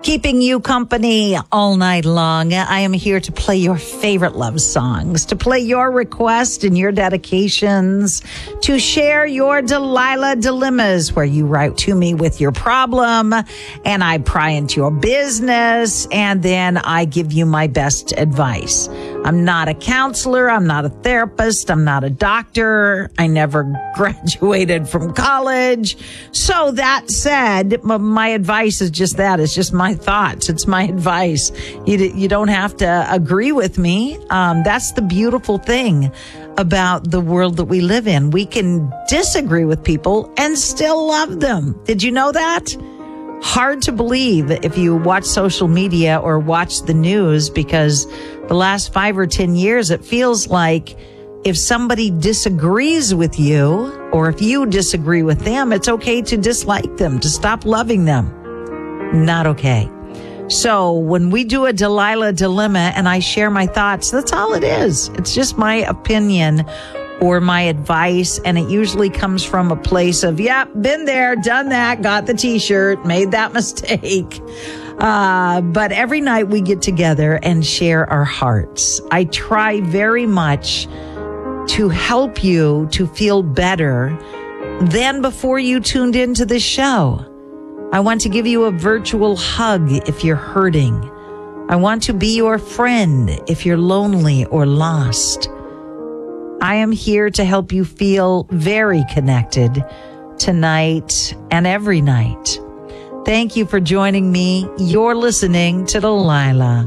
keeping you company all night long. I am here to play your favorite love songs, to play your requests and your dedications, to share your Delilah dilemmas where you write to me with your problem and I pry into your business and then I give you my best advice. I'm not a counselor. I'm not a therapist. I'm not a doctor. I never graduated from college. So that said, my advice is just that. It's just my thoughts. It's my advice. You don't have to agree with me. That's the beautiful thing about the world that we live in. We can disagree with people and still love them. Did you know that? Hard to believe if you watch social media or watch the news, because the last 5 or 10 years, it feels like if somebody disagrees with you or if you disagree with them, it's okay to dislike them, to stop loving them. Not okay. So when we do a Delilah dilemma and I share my thoughts, that's all it is. It's just my opinion or my advice, and it usually comes from a place of, been there, done that, got the t-shirt, made that mistake. But every night we get together and share our hearts. I try very much to help you to feel better than before you tuned into this show. I want to give you a virtual hug if you're hurting. I want to be your friend if you're lonely or lost. I am here to help you feel very connected tonight and every night. Thank you for joining me. You're listening to Delilah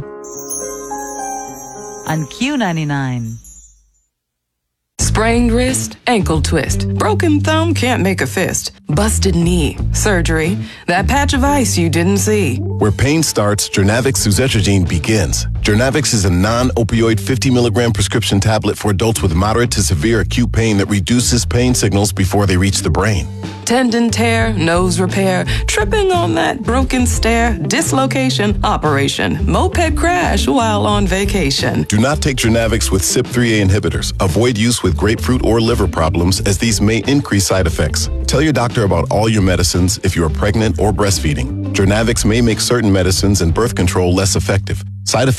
on Q99. Sprained wrist, ankle twist, broken thumb, can't make a fist, busted knee, surgery, that patch of ice you didn't see. Where pain starts, Jernavix suzetrigine begins. Jernavix is a non-opioid 50 milligram prescription tablet for adults with moderate to severe acute pain that reduces pain signals before they reach the brain. Tendon tear, nose repair, tripping on that broken stair, dislocation, operation, moped crash while on vacation. Do not take Jernavix with CYP3A inhibitors. Avoid use with grapefruit or liver problems, as these may increase side effects. Tell your doctor about all your medicines if you are pregnant or breastfeeding. Jernavix may make certain medicines and birth control less effective. Side effects